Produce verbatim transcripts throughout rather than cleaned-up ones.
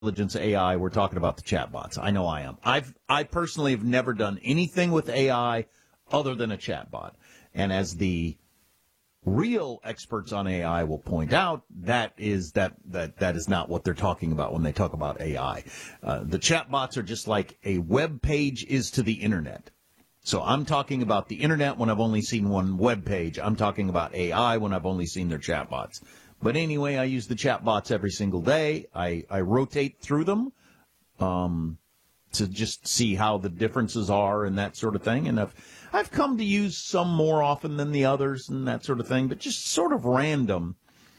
intelligence A I, we're talking about the chatbots. I know I am. I've I personally have never done anything with A I other than a chatbot. And as the real experts on A I will point out, that is that that that is not what they're talking about when they talk about A I. Uh, the chatbots are just like a web page is to the internet. So I'm talking about the internet when I've only seen one web page. I'm talking about A I when I've only seen their chatbots. But anyway, I use the chatbots every single day. I, I rotate through them um, to just see how the differences are and that sort of thing. And I've I've come to use some more often than the others and that sort of thing, but just sort of random.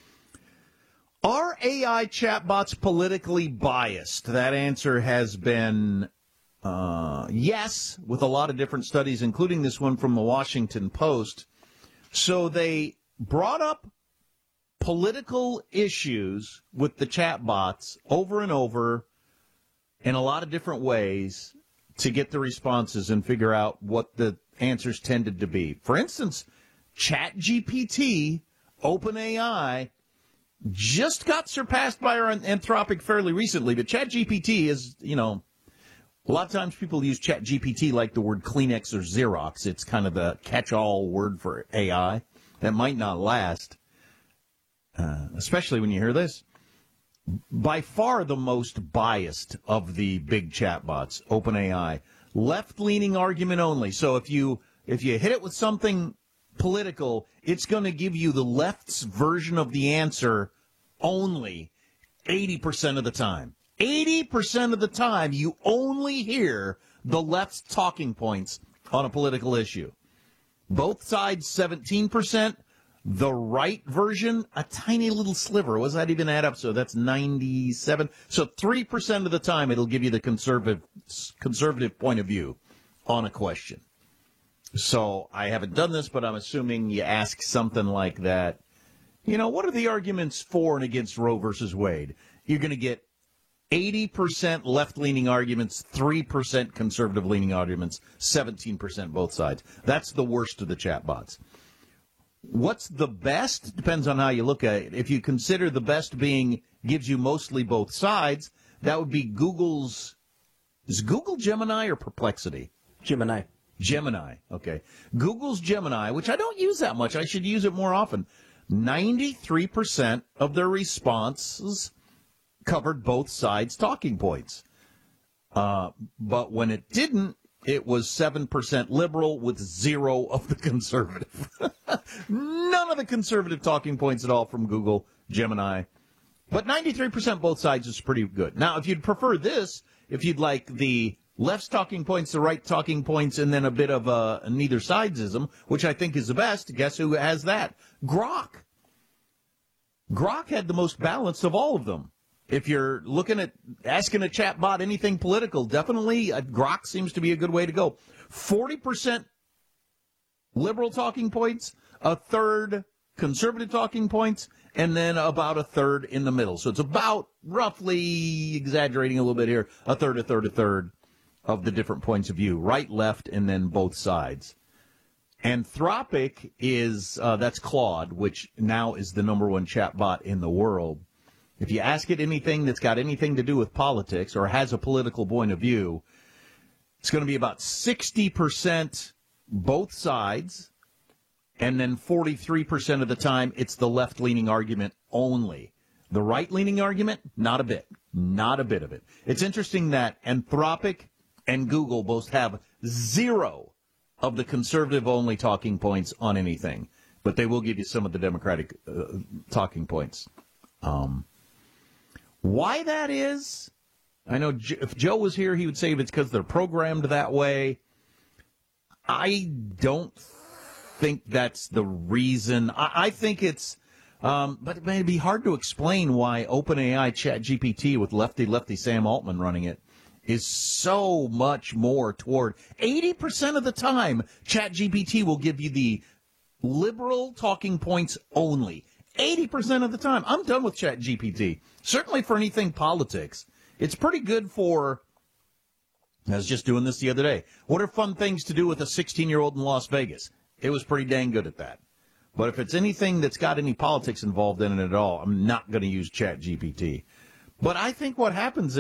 Are A I chatbots politically biased? That answer has been uh, yes, with a lot of different studies, including this one from the Washington Post. So they brought up political issues with the chatbots over and over in a lot of different ways to get the responses and figure out what the answers tended to be. For instance, ChatGPT, OpenAI, just got surpassed by our Anthropic fairly recently, but ChatGPT is, you know, a lot of times people use ChatGPT like the word Kleenex or Xerox. It's kind of the catch-all word for A I that might not last. Uh, especially when you hear this, by far the most biased of the big chatbots, OpenAI, left-leaning argument only. So if you if you hit it with something political, it's going to give you the left's version of the answer only eighty percent of the time. eighty percent of the time, you only hear the left's talking points on a political issue. Both sides, seventeen percent. The right version, a tiny little sliver. What does that even add up? So that's ninety-seven. So three percent of the time it'll give you the conservative conservative point of view on a question. So I haven't done this, but I'm assuming you ask something like that. You know, what are the arguments for and against Roe versus Wade? You're going to get eighty percent left-leaning arguments, three percent conservative-leaning arguments, seventeen percent both sides. That's the worst of the chatbots. What's the best? Depends on how you look at it. If you consider the best being gives you mostly both sides, that would be Google's. Is Google Gemini or Perplexity? Gemini. Gemini. Okay. Google's Gemini, which I don't use that much. I should use it more often. ninety-three percent of their responses covered both sides' talking points. Uh, but when it didn't, it was seven percent liberal with zero of the conservative. None of the conservative talking points at all from Google, Gemini. But ninety-three percent both sides is pretty good. Now, if you'd prefer this, if you'd like the left's talking points, the right talking points, and then a bit of a neither sidesism, which I think is the best, guess who has that? Grok. Grok had the most balanced of all of them. If you're looking at asking a chatbot anything political, definitely uh, Grok seems to be a good way to go. forty percent liberal talking points, a third conservative talking points, and then about a third in the middle. So it's about, roughly, exaggerating a little bit here, a third, a third, a third of the different points of view. Right, left, and then both sides. Anthropic is, uh, that's Claude, which now is the number one chatbot in the world. If you ask it anything that's got anything to do with politics or has a political point of view, it's going to be about sixty percent both sides, and then forty-three percent of the time it's the left-leaning argument only. The right-leaning argument, not a bit. Not a bit of it. It's interesting that Anthropic and Google both have zero of the conservative-only talking points on anything, but they will give you some of the Democratic uh, talking points. Um Why that is, I know if Joe was here, he would say it's because they're programmed that way. I don't think that's the reason. I, I think it's, um, but it may be hard to explain why OpenAI ChatGPT with lefty-lefty Sam Altman running it is so much more toward eighty percent of the time, ChatGPT will give you the liberal talking points only. eighty percent of the time. I'm done with ChatGPT. Certainly for anything politics. It's pretty good for, I was just doing this the other day. What are fun things to do with a sixteen-year-old in Las Vegas? It was pretty dang good at that. But if it's anything that's got any politics involved in it at all, I'm not going to use ChatGPT. But I think what happens